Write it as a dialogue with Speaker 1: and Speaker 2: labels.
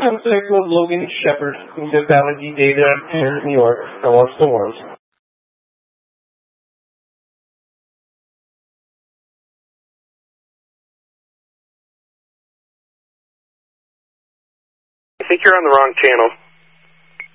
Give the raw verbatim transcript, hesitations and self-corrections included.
Speaker 1: I'm Sergeant Logan Shepard from the Valley Data in New York. I lost the ones.
Speaker 2: I think you're on the wrong channel.